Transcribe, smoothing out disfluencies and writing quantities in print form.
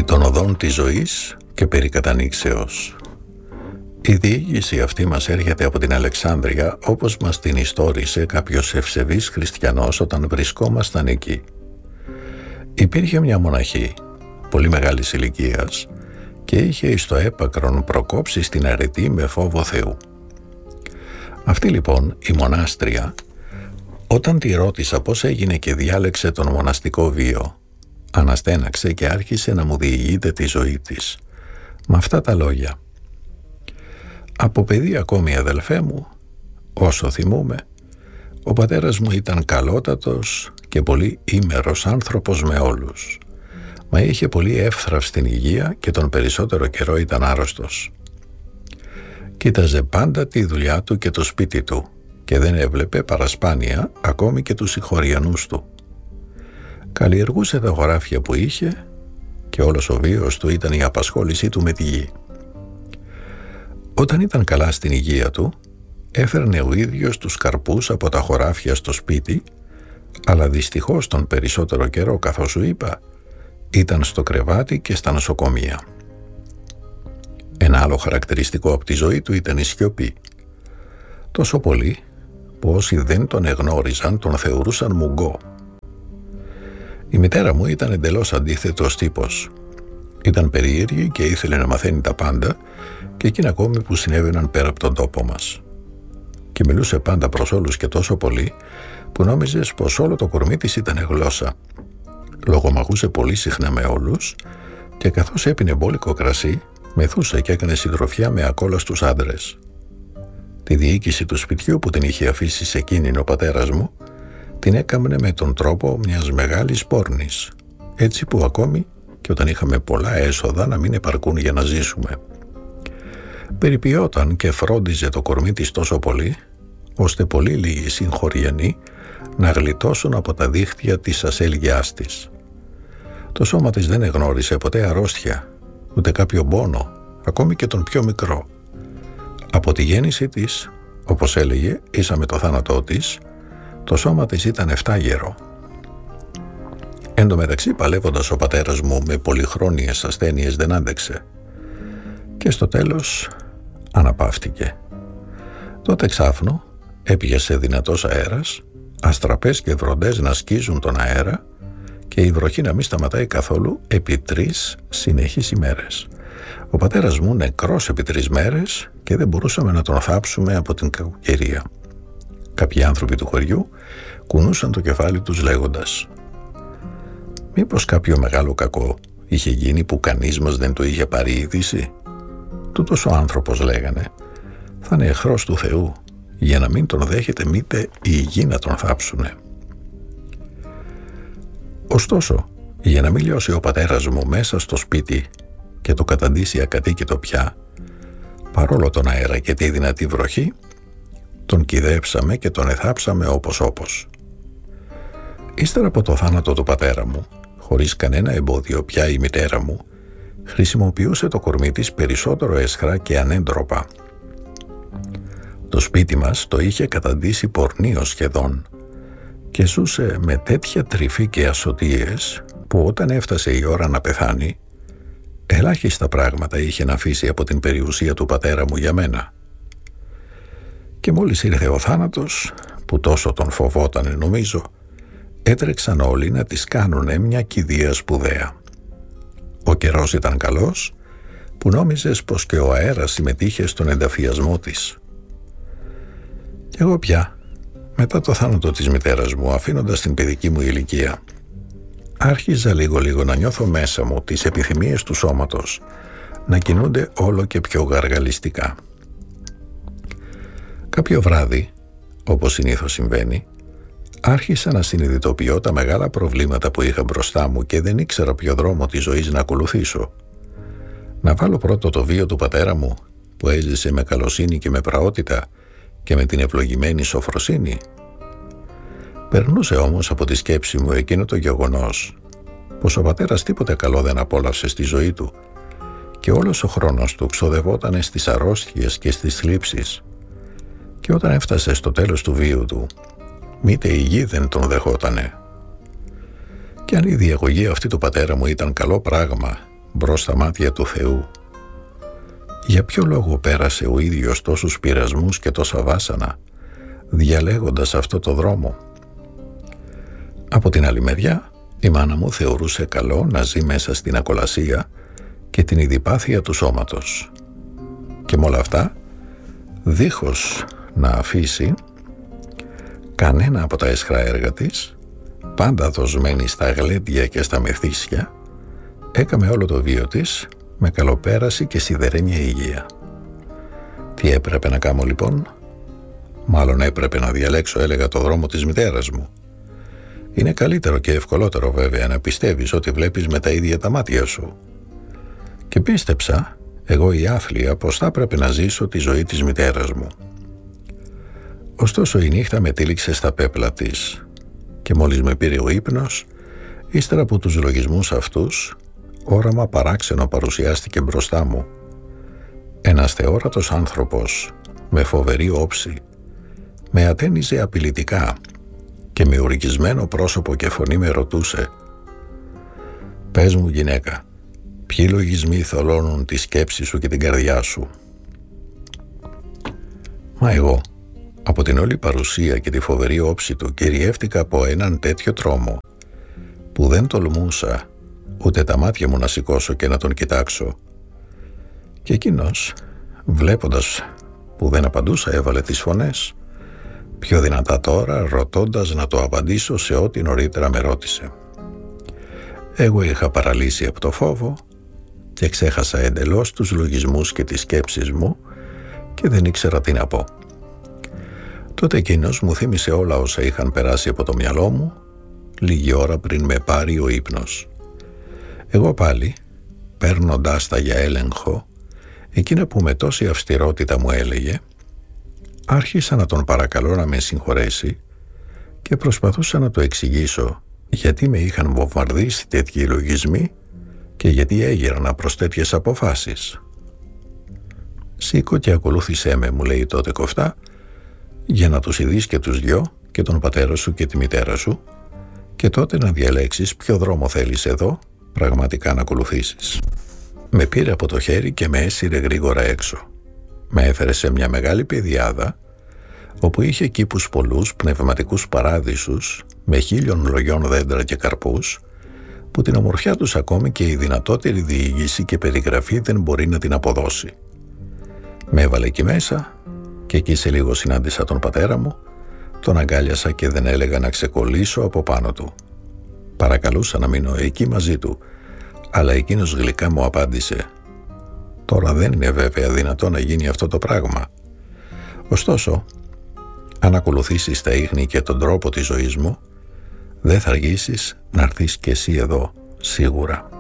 των οδών της ζωής και περί κατανήξεως. Η διήγηση αυτή μας έρχεται από την Αλεξάνδρεια, όπως μας την ιστόρισε κάποιος ευσεβής χριστιανός όταν βρισκόμασταν εκεί. Υπήρχε μια μοναχή, πολύ μεγάλης ηλικίας, και είχε εις το έπακρον προκόψει στην αρετή με φόβο Θεού. Αυτή λοιπόν η μονάστρια, όταν τη ρώτησα πώς έγινε και διάλεξε τον μοναστικό βίο, αναστέναξε και άρχισε να μου διηγείται τη ζωή της με αυτά τα λόγια: «Από παιδί ακόμη, αδελφέ μου, όσο θυμούμαι, ο πατέρας μου ήταν καλότατος και πολύ ήμερος άνθρωπος με όλους, μα είχε πολύ εύθραυστη υγεία και τον περισσότερο καιρό ήταν άρρωστος. Κοίταζε πάντα τη δουλειά του και το σπίτι του και δεν έβλεπε παρασπάνια ακόμη και τους συγχωριανούς του. Καλλιεργούσε τα χωράφια που είχε και όλος ο βίος του ήταν η απασχόλησή του με τη γη. Όταν ήταν καλά στην υγεία του, έφερνε ο ίδιος τους καρπούς από τα χωράφια στο σπίτι, αλλά δυστυχώς τον περισσότερο καιρό, καθώς σου είπα, ήταν στο κρεβάτι και στα νοσοκομεία. Ένα άλλο χαρακτηριστικό από τη ζωή του ήταν η σιωπή. Τόσο πολύ που όσοι δεν τον εγνώριζαν τον θεωρούσαν μουγκό. Η μητέρα μου ήταν εντελώς αντίθετος τύπος. Ήταν περίεργη και ήθελε να μαθαίνει τα πάντα και εκείνα ακόμη που συνέβαιναν πέρα από τον τόπο μας. Και μιλούσε πάντα προς όλους και τόσο πολύ που νόμιζες πως όλο το κορμί της ήταν γλώσσα. Λογομαχούσε πολύ συχνά με όλους και καθώς έπινε μπόλικο κρασί, μεθούσε και έκανε συντροφιά με ακόλαστους άντρες. Τη διοίκηση του σπιτιού που την είχε αφήσει σε εκείνην ο πατέρας μου, την έκαμνε με τον τρόπο μιας μεγάλης πόρνης, έτσι που ακόμη και όταν είχαμε πολλά έσοδα να μην επαρκούν για να ζήσουμε. Περιποιόταν και φρόντιζε το κορμί της τόσο πολύ, ώστε πολύ λίγοι συγχωριανοί να γλιτώσουν από τα δίχτυα της ασέλγειάς της. Το σώμα της δεν εγνώρισε ποτέ αρρώστια, ούτε κάποιο πόνο, ακόμη και τον πιο μικρό. Από τη γέννηση της, όπως έλεγε, ίσα με το θάνατό της, το σώμα της ήταν 7 γερο. Εν τω μεταξύ, παλεύοντας ο πατέρας μου με πολυχρόνιες ασθένειες, δεν άντεξε και στο τέλος αναπαύτηκε. Τότε ξάφνου έπηγε σε δυνατός αέρας, αστραπές και βροντές να σκίζουν τον αέρα και η βροχή να μην σταματάει καθόλου επί 3 συνεχείς ημέρες. Ο πατέρας μου νεκρός επί 3 μέρες και δεν μπορούσαμε να τον θάψουμε από την κακοκαιρία. Κάποιοι άνθρωποι του χωριού κουνούσαν το κεφάλι τους λέγοντας: «Μήπως κάποιο μεγάλο κακό είχε γίνει που κανείς μας δεν το είχε πάρει είδηση? Τούτος ο άνθρωπος, λέγανε, θα είναι εχθρός του Θεού, για να μην τον δέχεται μήτε η γη να τον θάψουνε». Ωστόσο, για να μην λιώσει ο πατέρας μου μέσα στο σπίτι και το καταντήσει ακατοίκητο πια, παρόλο τον αέρα και τη δυνατή βροχή, τον κυδέψαμε και τον εθάψαμε όπως. Ύστερα από το θάνατο του πατέρα μου, χωρίς κανένα εμπόδιο πια η μητέρα μου χρησιμοποιούσε το κορμί της περισσότερο έσχρα και ανέντροπα. Το σπίτι μας το είχε καταντήσει πορνείο σχεδόν και ζούσε με τέτοια τρυφή και ασωτίες που όταν έφτασε η ώρα να πεθάνει, ελάχιστα πράγματα είχε να αφήσει από την περιουσία του πατέρα μου για μένα. Και μόλις ήρθε ο θάνατος, που τόσο τον φοβότανε νομίζω, έτρεξαν όλοι να της κάνουνε μια κηδεία σπουδαία. Ο καιρός ήταν καλός, που νόμιζες πως και ο αέρας συμμετείχε στον ενταφιασμό της. Κι εγώ πια, μετά το θάνατο της μητέρας μου, αφήνοντας την παιδική μου ηλικία, άρχιζα λίγο να νιώθω μέσα μου τις επιθυμίες του σώματος να κινούνται όλο και πιο γαργαλιστικά. Κάποιο βράδυ, όπως συνήθως συμβαίνει, άρχισα να συνειδητοποιώ τα μεγάλα προβλήματα που είχα μπροστά μου και δεν ήξερα ποιο δρόμο της ζωής να ακολουθήσω. Να βάλω πρώτο το βίο του πατέρα μου, που έζησε με καλοσύνη και με πραότητα και με την ευλογημένη σοφροσύνη. Περνούσε όμως από τη σκέψη μου εκείνο το γεγονός πως ο πατέρας τίποτε καλό δεν απόλαυσε στη ζωή του και όλος ο χρόνος του ξοδευόταν στις αρρώστιες και στις θλίψεις, και όταν έφτασε στο τέλος του βίου του, μήτε η γη δεν τον δεχότανε. Και αν η διαγωγή αυτή του πατέρα μου ήταν καλό πράγμα, μπρος στα μάτια του Θεού. Για ποιο λόγο πέρασε ο ίδιος τόσους πειρασμούς και τόσα βάσανα, διαλέγοντας αυτό το δρόμο? Από την άλλη μεριά, η μάνα μου θεωρούσε καλό να ζει μέσα στην ακολασία και την ειδιπάθεια του σώματος. Και με όλα αυτά, δίχως να αφήσει κανένα από τα έσχρα έργα της, πάντα δοσμένη στα γλέντια και στα μεθύσια, έκαμε όλο το βίο της με καλοπέραση και σιδερένια υγεία. Τι έπρεπε να κάνω λοιπόν? Μάλλον έπρεπε να διαλέξω, έλεγα, το δρόμο της μητέρας μου. Είναι καλύτερο και ευκολότερο βέβαια να πιστεύεις ότι βλέπεις με τα ίδια τα μάτια σου. Και πίστεψα, εγώ η άθλια, πως θα έπρεπε να ζήσω τη ζωή της μητέρας μου. Ωστόσο η νύχτα με τύλιξε στα πέπλα της και μόλις με πήρε ο ύπνος, ύστερα από τους λογισμούς αυτούς, όραμα παράξενο παρουσιάστηκε μπροστά μου. Ένας θεόρατος άνθρωπος με φοβερή όψη με ατένιζε απειλητικά και με ουρκισμένο πρόσωπο και φωνή με ρωτούσε: «Πες μου, γυναίκα, ποιοι λογισμοί θολώνουν τη σκέψη σου και την καρδιά σου?» Μα εγώ, από την όλη παρουσία και τη φοβερή όψη του, κυριεύτηκα από έναν τέτοιο τρόμο που δεν τολμούσα ούτε τα μάτια μου να σηκώσω και να τον κοιτάξω. Και εκείνος, βλέποντας που δεν απαντούσα, έβαλε τις φωνές πιο δυνατά τώρα, ρωτώντας να το απαντήσω σε ό,τι νωρίτερα με ρώτησε. Εγώ είχα παραλύσει από το φόβο και ξέχασα εντελώς τους λογισμούς και τις σκέψεις μου και δεν ήξερα τι να πω. Τότε εκείνος μου θύμισε όλα όσα είχαν περάσει από το μυαλό μου λίγη ώρα πριν με πάρει ο ύπνος. Εγώ πάλι, παίρνοντάς τα για έλεγχο εκείνα που με τόση αυστηρότητα μου έλεγε, άρχισα να τον παρακαλώ να με συγχωρέσει και προσπαθούσα να το εξηγήσω γιατί με είχαν βομβαρδίσει τέτοιοι λογισμοί και γιατί έγερνα προς τέτοιες αποφάσεις. «Σήκω και ακολούθησέ με», μου λέει τότε κοφτά, «για να τους ειδείς και τους δυο, και τον πατέρα σου και τη μητέρα σου, και τότε να διαλέξεις ποιο δρόμο θέλεις εδώ πραγματικά να ακολουθήσεις». Με πήρε από το χέρι και με έσυρε γρήγορα έξω. Με έφερε σε μια μεγάλη πεδιάδα όπου είχε κήπους πολλούς, πνευματικούς παράδεισους με 1.000 λογιών δέντρα και καρπούς, που την ομορφιά τους ακόμη και η δυνατότερη διήγηση και περιγραφή δεν μπορεί να την αποδώσει. Με έβαλε εκεί μέσα και εκεί σε λίγο συνάντησα τον πατέρα μου, τον αγκάλιασα και δεν έλεγα να ξεκολλήσω από πάνω του. Παρακαλούσα να μείνω εκεί μαζί του, αλλά εκείνος γλυκά μου απάντησε: «Τώρα δεν είναι βέβαια δυνατό να γίνει αυτό το πράγμα. Ωστόσο, αν ακολουθήσεις τα ίχνη και τον τρόπο της ζωής μου, δεν θα αργήσεις να έρθεις κι εσύ εδώ, σίγουρα».